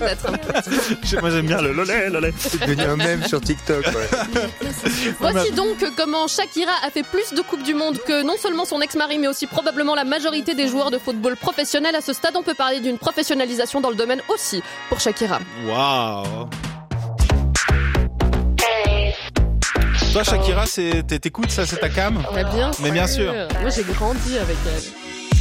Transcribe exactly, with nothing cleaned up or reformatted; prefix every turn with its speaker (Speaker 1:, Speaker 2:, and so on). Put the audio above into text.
Speaker 1: peut-être.
Speaker 2: Moi j'aime bien le lolé, lolé.
Speaker 3: C'est devenu un mème sur TikTok. Ouais.
Speaker 1: Voici donc comment Shakira a fait plus de Coupes du Monde que non seulement son ex-mari, mais aussi probablement la majorité des joueurs de football professionnels. À ce stade, on peut parler d'une professionnalisation dans le domaine aussi pour Shakira.
Speaker 2: Waouh. Toi Shakira, c'est, t'écoutes ça, c'est ta cam ?
Speaker 1: Mais bien
Speaker 2: Mais bien sûr.
Speaker 1: Moi j'ai grandi avec elle.